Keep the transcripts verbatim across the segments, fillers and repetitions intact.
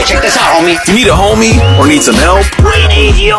Okay, check this out, homie. You need a homie or need some help? We need your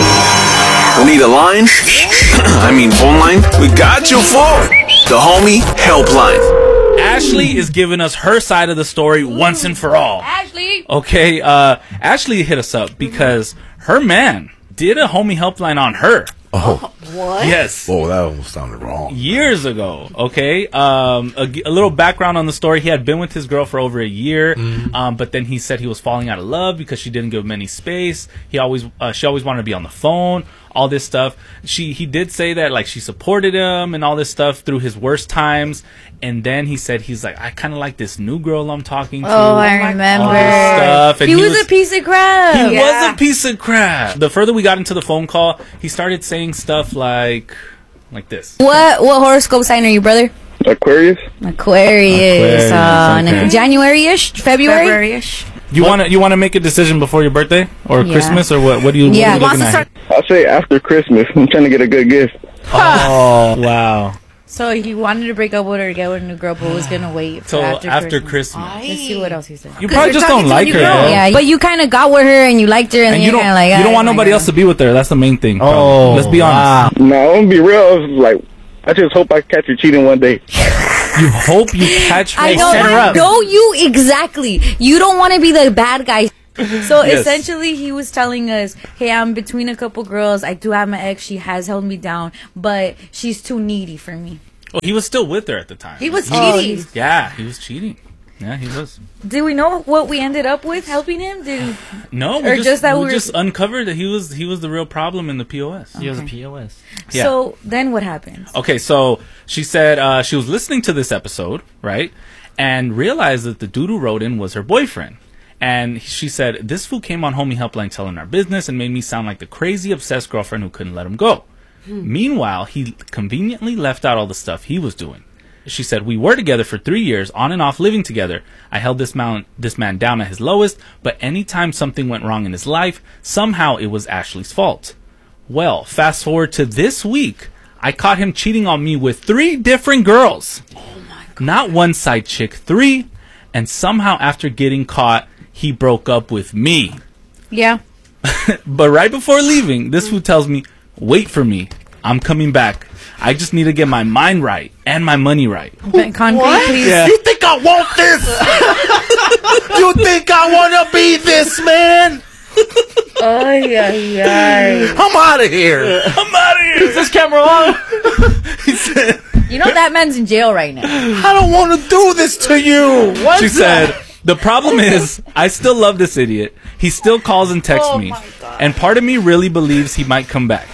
help. Or need a line? I mean phone line? We got you for the Homie Helpline. Ashley is giving us her side of the story once and for all. Ashley. Okay, uh, Ashley hit us up because her man did a Homie Helpline on her. Oh. What? Yes. Oh, that almost sounded wrong. Years ago, okay? Um, a, a little background on the story. He had been with his girl for over a year, mm-hmm. um, but then he said he was falling out of love because she didn't give him any space. He always, uh, she always wanted to be on the phone, all this stuff. She, he did say that, like, she supported him and all this stuff through his worst times. And then he said, he's like, I kind of like this new girl I'm talking to. Oh, I remember. All this stuff. And he, he was, was a piece of crap. He yeah. was a piece of crap. The further we got into the phone call, he started saying stuff like, like this. What what horoscope sign are you, brother? Aquarius. Aquarius. Aquarius, Uh, okay. January-ish? February? February-ish. You want to you want to make a decision before your birthday or Yeah. Christmas or what? What do you? Yeah. What are you Wants looking to at? start. I'll say after Christmas. I'm trying to get a good gift. Oh wow! So he wanted to break up with her to get with a new girl, but was going to wait for So after, after Christmas. Christmas, Let's see what else he said. you 'Cause probably you're just talking don't to a like new her, girl. though. Yeah, but you kind of got with her and you liked her, and, and then you you're don't kind of like, you don't "Oh want my nobody God." else to be with her. That's the main thing. probably. Oh, Let's be honest. No, I'm gonna be real. It's like I just hope I catch her cheating one day. You hope you catch her. I know, set her I up. know you exactly. You don't want to be the bad guy. So Yes. essentially, he was telling us, "Hey, I'm between a couple girls. I do have my ex. She has held me down, but she's too needy for me." Well, he was still with her at the time. He was Oh, cheating. Yeah, he was cheating. Yeah, he was. Did we know what we ended up with helping him? Did No, we Or just, just that we we were- just uncovered that he was he was the real problem in the P O S. He was a P O S. Yeah. So then what happened? Okay, so she said uh, she was listening to this episode, right, and realized that the dude who wrote in was her boyfriend. And she said, this fool came on Homie Helpline telling our business and made me sound like the crazy, obsessed girlfriend who couldn't let him go. Meanwhile, he conveniently left out all the stuff he was doing. She said, we were together for three years, on and off living together. I held this man, this man down at his lowest, but anytime something went wrong in his life, somehow it was Ashley's fault. Well, fast forward to this week, I caught him cheating on me with three different girls. Oh my God. Not one side chick, three. And somehow after getting caught, he broke up with me. Yeah. But right before leaving, this fool tells me, wait for me. I'm coming back. I just need to get my mind right and my money right. But concrete, please. Yeah. You think I want this? You think I want to be this man? Ay, ay, ay. I'm out of here. I'm out of here. Is this camera on? He said, You know that man's in jail right now. I don't want to do this to you. What? she said, the problem is, I still love this idiot. He still calls and texts me. And part of me really believes he might come back.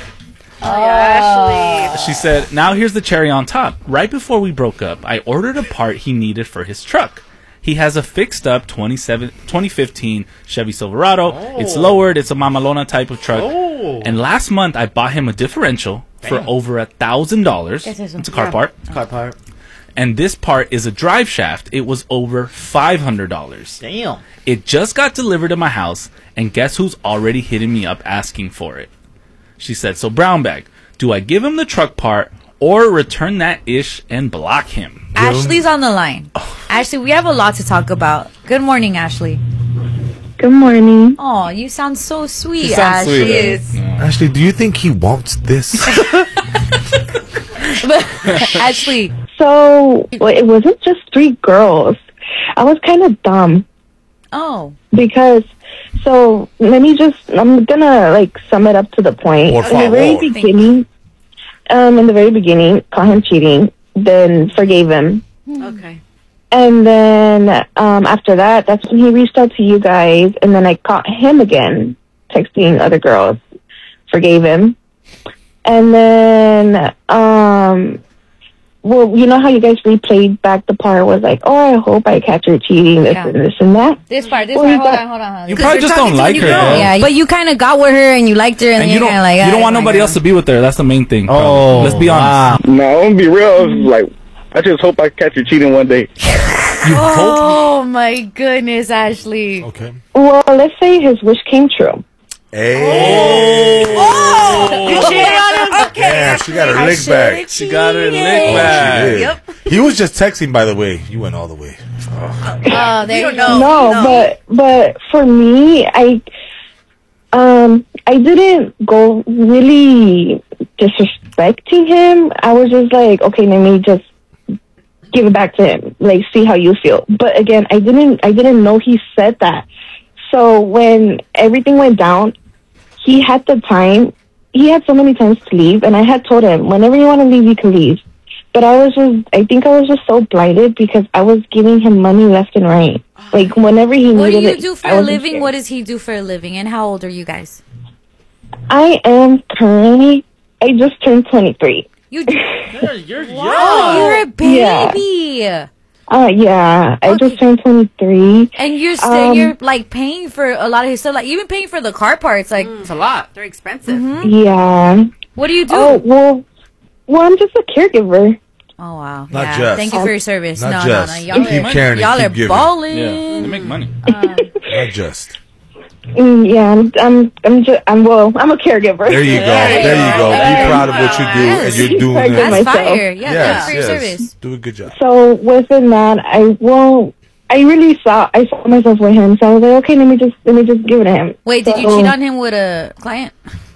Ashley. She said, now here's the cherry on top. Right before we broke up, I ordered a part he needed for his truck. He has a fixed up twenty-seven, twenty fifteen Chevy Silverado. Oh. It's lowered. It's a Mamalona type of truck. Oh. And last month, I bought him a differential for over a thousand dollars. It's a car part. Car part. And this part is a drive shaft. It was over five hundred dollars. Damn. It just got delivered to my house, and guess who's already hitting me up asking for it? She said, so brown bag, do I give him the truck part or return that ish and block him? Ashley's on the line. Ashley, we have a lot to talk about. Good morning, Ashley. Good morning. Oh, you sound so sweet, She sounds Ashley. sweet. Is. Ashley, do you think he wants this? Ashley, So well, it wasn't just three girls. I was kind of dumb oh, because. So let me just. I'm gonna like sum it up to the point. Por In the very favor. beginning, um, in the very beginning, caught him cheating, then forgave him, Okay. and then um, after that, that's when he reached out to you guys, and then I caught him again texting other girls, forgave him, and then um. Well, you know how you guys replayed back the part was like, oh, I hope I catch her cheating, this Yeah. and this and that. this part, this Well, part. you Hold got- on, hold on, hold on. You 'Cause probably you're just talking don't to a like new her, girl. though. Yeah, but you kind of got with her and you liked her, and, And then you you're don't, kind of like, you don't "Oh want my nobody God." else to be with her. That's the main thing. probably. Oh, Let's be honest. No, I'm gonna be real. It's like I just hope I catch her cheating one day. You hope. Oh my goodness, Ashley. Okay. Well, let's say his wish came true. Hey. Oh, you cheated on him? Okay. Yeah, she got her I lick back. should've She got her lick cheated. back. She did. Yep. He was just texting, by the way. You went all the way. Oh, there you go. No, but but for me, I um I didn't go really disrespecting him. I was just like, okay, let me just give it back to him, like see how you feel. But again, I didn't I didn't know he said that. So when everything went down, he had the time. He had so many times to leave, and I had told him, whenever you want to leave, you can leave. But I was just, I think I was just so blinded because I was giving him money left and right. Like, whenever he What do needed you it, do for I a wasn't living? scared. What does he do for a living? And how old are you guys? I am currently, I just turned twenty-three. You, Yeah, you're young. oh, you're a baby. Uh, yeah, I Okay. just turned twenty-three. And you're st- Um, you're like paying for a lot of his stuff, like even paying for the car parts. Like, It's a lot. They're expensive. Yeah. what do you do? Oh, well, well, I'm just a caregiver. Oh, wow. Not yeah. just. Thank you for your service. Not no, just. no, no. Y'all Keep are, caring and y'all keep are giving. balling. Yeah, they make money. Not just. Mm, yeah, I'm, I'm, I'm just, I'm, well, I'm a caregiver. There you go. There There you you go. go. There Be you proud of go. what you do, Yes. and you're doing Thank you, it. That's myself. fire. Yeah, Yes, thank you for your yes. service. Do a good job. So within that, I well, I really saw, I saw myself with him. So I was like, okay, let me just, let me just give it to him. Wait, did you So- cheat on him with a client?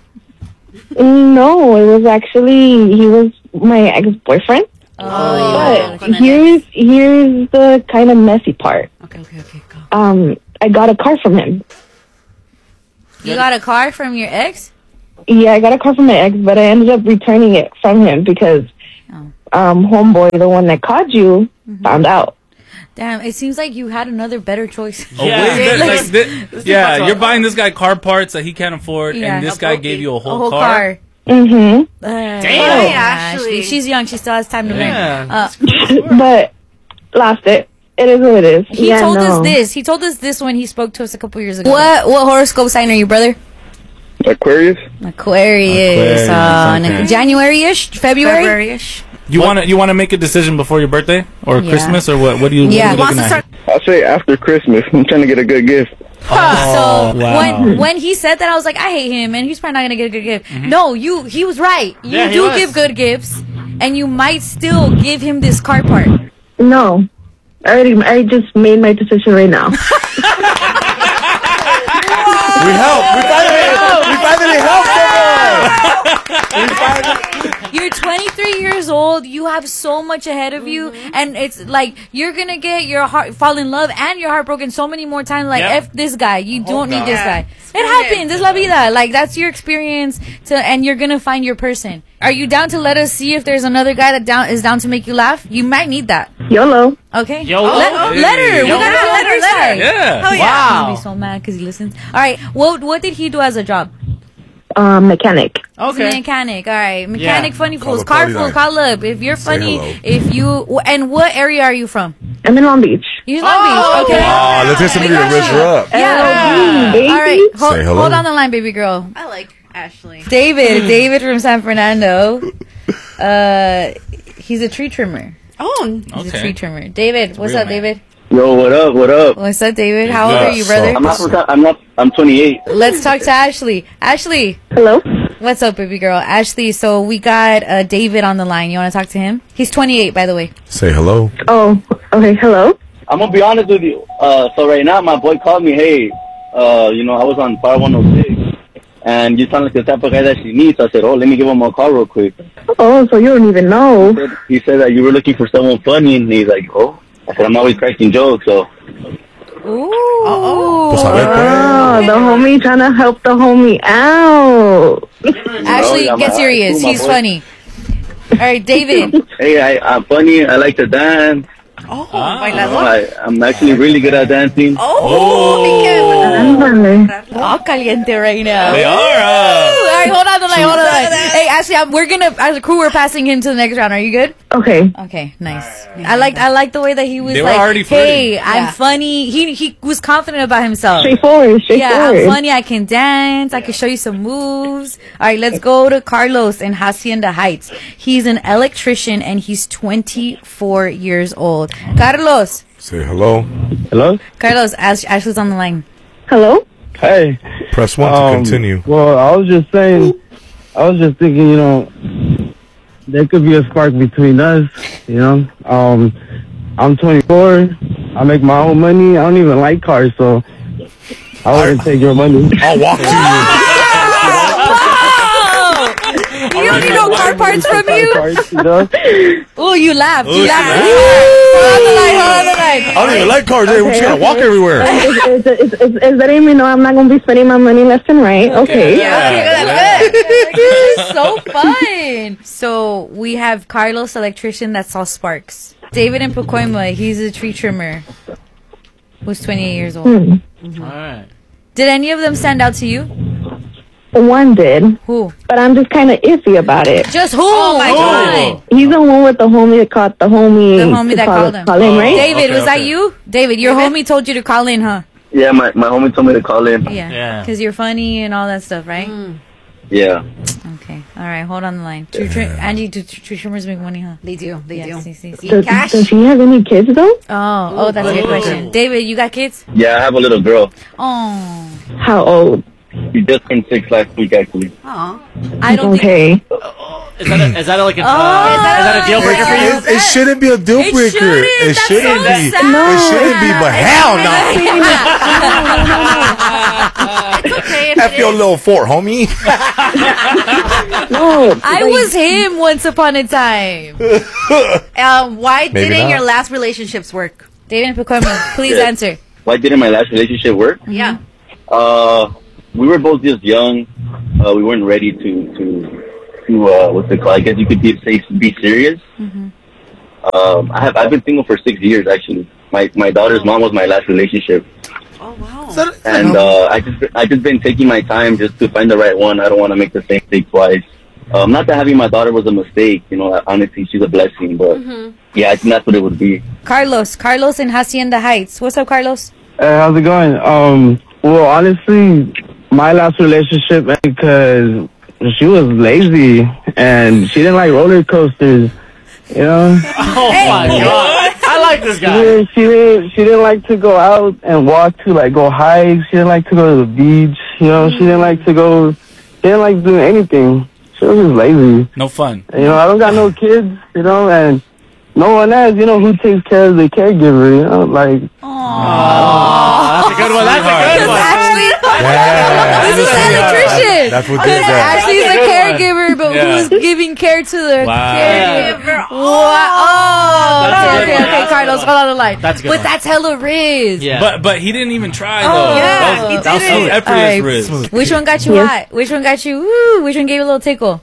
No, it was actually he was my ex-boyfriend. Oh, But here's here's the kind of messy part. okay, okay, okay. Go. Um, I got a car from him. You got a car from your ex? Yeah, I got a car from my ex, but I ended up returning it from him because Oh. um, homeboy, the one that caught you, found out. Damn, it seems like you had another better choice. Oh, Yeah. wait, Yeah. like, thi- yeah, you're buying this guy car parts that he can't afford, Yeah. and this guy gave you a whole, A whole car. car. Mm-hmm. Damn, Hey, Ashley. She's young. She still has time to learn. Yeah. Uh, But lost it. It is what it is. he yeah, told no. us this. He told us this when he spoke to us a couple years ago. What what horoscope sign are you, brother? Aquarius? Aquarius. Aquarius, Uh, okay. January-ish? February? February-ish. You want to you want to make a decision before your birthday or Yeah. Christmas or what? What do you? Yeah. What are Wants you to looking start. at? I'll say after Christmas. I'm trying to get a good gift. so wow. when when he said that, I was like, I hate him, and he's probably not gonna get a good gift. No, you he was right. You Yeah, he do was. give good gifts, and you might still give him this car part. No. I already, I just made my decision right now. We helped. We finally, we finally helped someone. We finally. You're twenty-three years old. You have so much ahead of you, and it's like you're gonna get your heart fall in love and your heart broken so many more times. Like, Yep. F this guy. You don't need God. this guy. It happens. It's la vida. Like, that's your experience, to, and you're gonna find your person. Are you down to let us see if there's another guy that down is down to make you laugh? You might need that. YOLO. Okay. Yo- let, Hey. let her. We Yo- gotta Let let her, her let her. say. Yeah. Oh, yeah. Wow. He'll be so mad because he listens. All right. What What did he do as a job? Um, mechanic. He's a mechanic. All right. Mechanic, funny Call fools. up, Car call fool. up. Call up. If you're Say funny, hello. if you. And what area are you from? I'm in Long Beach. You're Long Beach. Okay. Oh, let's get somebody to raise her up. Yeah. Baby. All right. Hold, Say hello. hold on the line, baby girl. I like Ashley. David. David from San Fernando. Uh, he's a tree trimmer. Oh, He's a Okay. tree trimmer. David, what's real up, man. David? Yo, what up? What up? What's up, David? How old Yeah, are you, brother? so- I'm not. from- I'm not. I'm twenty-eight. Let's talk to Ashley. Ashley. Hello? What's up, baby girl? Ashley, so we got uh, David on the line. You want to talk to him? He's twenty-eight, by the way. Say hello. Oh, okay. Hello? I'm gonna be honest with you. Uh, so right now, my boy called me. Hey, uh, you know, I was on Fire one oh six, and you sound like the type of guy that she needs. I said, oh, let me give him a call real quick. Oh, so you don't even know. He said- He said that you were looking for someone funny, and he's like, oh. I said, I'm always cracking jokes, so. Ooh. Pues a ver, pues. Oh, the homie trying to help the homie out. Ashley, No, get yeah, serious. my He's boy. funny. All right, David. Hey, I, I'm funny. I like to dance. oh, Ah. bailador. I, I'm actually really good at dancing. Oh, be careful. Ándale. All caliente right now. They are. Uh, All right, hold on the line. Hold on the line. Hey, Ashley, I'm, we're gonna as a crew, we're passing him to the next round. Are you good? Okay. Okay, nice. I like I like the way that he was They were like, already hey, flirting. I'm Yeah. funny. He he was confident about himself. Straightforward. Yeah, I'm Straightforward. funny. I can dance. I can show you some moves. All right, let's go to Carlos in Hacienda Heights. He's an electrician and he's twenty-four years old. Carlos, Say hello. Hello? Carlos, Ash- Ashley's on the line. Hello? Hey. Press one to um, continue. Well, I was just saying, I was just thinking, you know, there could be a spark between us, you know. Um, I'm twenty-four. I make my own money. I don't even like cars, so I wouldn't take your money. I'll walk to you. You don't need no car parts from you? Parts, you know? Oh, you laughed. You Ooh, laughed. she Hold on the line. Hold on the line. I don't even like cars. Hey, we just gotta walk everywhere. Is, is, is, is, is that even know I'm not going to be spending my money left and right? Okay. Yeah, okay, good. This is so fun. So we have Carlos, electrician that saw sparks. David in Pacoima, he's a tree trimmer who's twenty-eight years old. Hmm. All right. Did any of them stand out to you? One did. Who? But I'm just kind of iffy about it. Just who? Oh my God. He's the one with the homie that called the homie. The homie to that call, called him. Call him, right? David, Okay, was that okay. you? David, your homie told you to call in, huh? Yeah, my, my homie told me to call in. Yeah. Yeah. Because you're funny and all that stuff, right? Yeah. Okay. All right. Hold on the line. Tree tri- Angie, do tr- tree trimmers make money, huh? They do. They Yes, do. yes, yes, yes. Does, Cash. does he have any kids, though? Oh, oh, that's a good question. David, you got kids? Yeah, I have a little girl. Oh, How old? She just turned six last week, actually. Aw. I don't Okay. Is that a, is that like a, Oh, uh, is that a deal breaker for you? It, it shouldn't be a deal It breaker. shouldn't. It That's shouldn't so be. sad. It shouldn't be. But hell no. Okay. if F it your is. little fort, homie. No. I was him once upon a time. Um, why Maybe didn't not. your last relationships work? David Pacoima, please Yeah. answer. Why didn't my last relationship work? Yeah. Uh, we were both just young. Uh, we weren't ready to to to uh, what's it called? I guess you could be say be serious. Mm-hmm. Um, I have I've been single for six years actually. My my daughter's mom was my last relationship, Oh wow. and uh, I just I just been taking my time just to find the right one. I don't want to make the same mistake twice. Um, not that having my daughter was a mistake, you know. Honestly, she's a blessing, but yeah, I think that's what it would be. Carlos, Carlos in Hacienda Heights. What's up, Carlos? Hey, how's it going? Um, well, honestly, my last relationship because she was lazy and she didn't like roller coasters. You know, Oh my God. I like this she guy. didn't, she didn't. She didn't like to go out and walk to like go hikes. She didn't like to go to the beach. You know, she didn't like to go. She didn't like doing anything. She was just lazy. No fun. And, you know, I don't got no kids. You know, and no one has. You know, who takes care of the caregiver? You know, like. Oh, that's a good one. That's a good one. Ashley, Yeah. this is an electrician. That's what Because did that. Ashley's a That's a good caregiver, but Yeah. who's giving care to the Wow. caregiver? Caregiver. Wow. Oh, That's a okay, good okay, one. okay, Carlos, hold on the line. That's a good But one. that's hella Riz. Yeah. But but he didn't even try though. Oh, yeah, that was, he that was didn't. so effortless, All right. Riz. Which one got you Yes. hot? Which one got you? Woo, which one gave you a little tickle?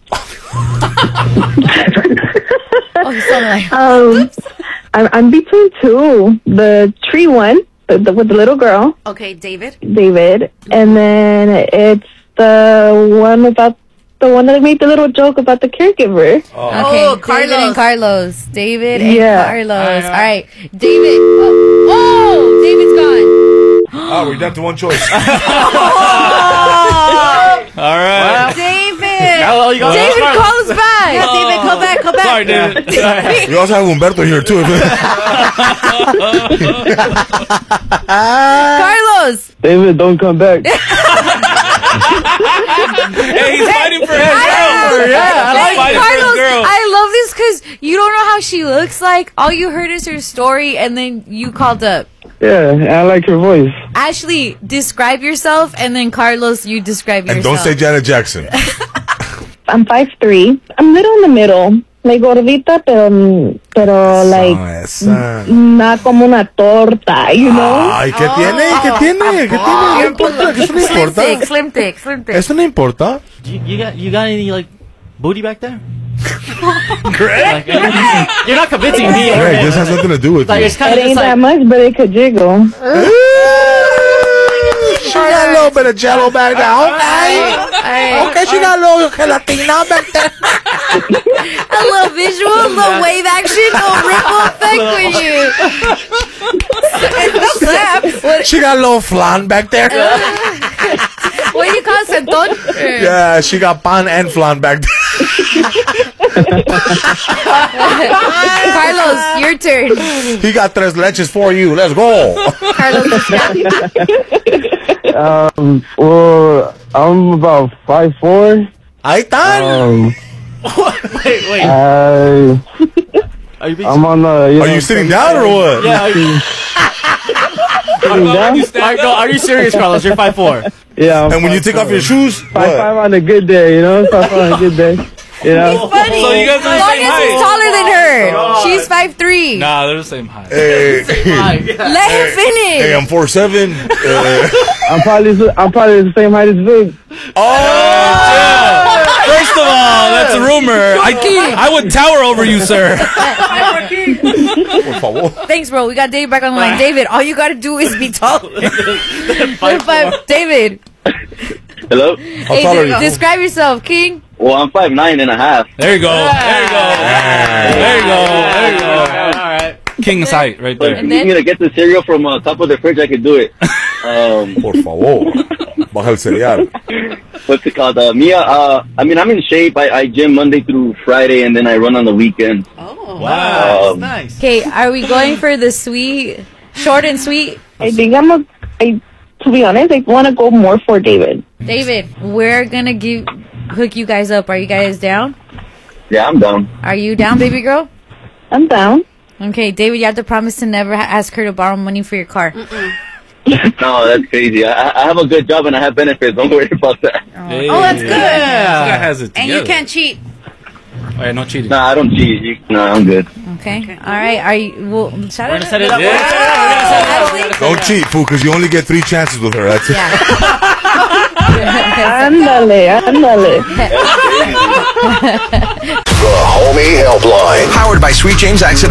Oh, he's still on the line. Um, I'm, I'm between two. The tree one, the, the, with the little girl, Okay, David. David, and then it's the one about the one that made the little joke about the caregiver. Okay, Oh, David and Carlos. Carlos. David and Yeah. Carlos. All right, David. Oh, oh, David's gone. Oh, we're down to one choice. All right. David. Oh, you got David, Carlos. call us back. Yeah, David, come back, come back. Sorry, David. Sorry. We also have Humberto here too. Carlos. David, don't come back. Hey, he's fighting for his girl. Yeah, He's fighting for his Carlos, girl. I love this because you don't know how she looks like. All you heard is her story, and then you called up. Yeah, and I like her voice. Ashley, describe yourself, and then Carlos, you describe And yourself. don't say Janet Jackson. I'm five three. I'm little in the middle. Like gordita, pero, pero like Esa. not como una torta, you know? Ay, ¿qué tiene? ¿Qué tiene? ¿Qué tiene? No importa. Eso no Slim importa. thick, slim thick, slim thick. Eso no importa. You, you got you got any like booty back there? Greg? Like, you're not convincing me. or Greg, him. this has nothing to do with Like, you. it's kind It of ain't just that like much, but it could jiggle. She got a little bit of jello back there. Okay. Okay, she got a little gelatina back there. A little visual, a little wave action, a little ripple effect for you. She got a little flan back there. What do you call it, Senton? Yeah, she got pan and flan back there. Carlos, your turn. He got tres leches for you. Let's go. Carlos, Um, well, I'm about five four. Ahí están. Um, Wait, wait. Uh, Are you being I'm on the. You Are know, you sitting down or what? Yeah, are you, Sitting down? are, no, are you serious, Carlos? You're five four. Yeah. I'm And when you five take off five. your shoes, Five what? five on a good day, you know. Five five on a good day, you know. Funny. So you guys are the Long same as he's height. taller than her. She's five three. Nah, they're the same height. Hey, Let him finish. hey, I'm four seven. Uh, I'm probably I'm probably the same height as Vic. oh, First of all, that's a rumor. I, I would tower over you, sir. por favor. Thanks, bro. We got David back on the line. David, all you gotta do is be taller. Five, Five- David, Hello? hey, tall are d- you? describe yourself, King. Well, I'm five nine and a half. There you go. There you go. There you go. There you go. All right. King's height right But if there. you need me to get the cereal from uh, top of the fridge, I could do it. Um, Por favor. Baja el cereal. what's it called? Uh, Mia, uh, I mean, I'm in shape. I, I gym Monday through Friday, and then I run on the weekend. Oh, Wow. Um, Nice. Okay, are we going for the sweet, short and sweet? I think I'm a. I, to be honest, I want to go more for David. David, we're gonna give hook you guys up. Are you guys down? Yeah, I'm down. Are you down, baby girl? I'm down. Okay, David, you have to promise to never ha- ask her to borrow money for your car. No, that's crazy. I, I have a good job and I have benefits. Don't worry about that. Hey. Oh, that's good. This guy has it And together. you can't cheat. Oh, yeah, no cheating. Nah, I don't cheat. You, nah, I'm good. Okay. All right. Are you? Well, shout We're out. gonna set it up. Yeah. We're gonna set it up. We're gonna set it up. We're gonna set it Don't cheat, fool, because you only get three chances with her. That's it. Ándale, ándale. The Homie Helpline. Powered by Sweet James Accident.